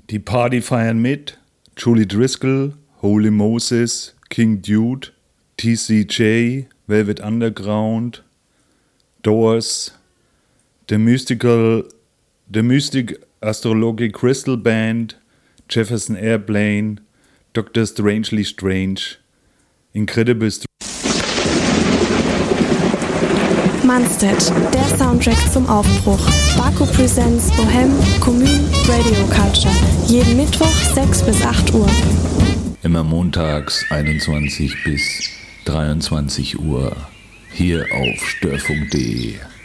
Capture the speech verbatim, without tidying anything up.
Die Party feiern mit Julie Driscoll, Holy Moses, King Dude, T C J, Velvet Underground, Doors, The Mystical, The Mystic Astrology Crystal Band, Jefferson Airplane, Doctor Strangely Strange, Incredible St- Manstead, der Soundtrack zum Aufbruch. Baku Presents Bohem, Commune, Radio Culture. Jeden Mittwoch sechs bis acht Uhr. Immer montags einundzwanzig bis dreiundzwanzig Uhr. Hier auf störfunk punkt de.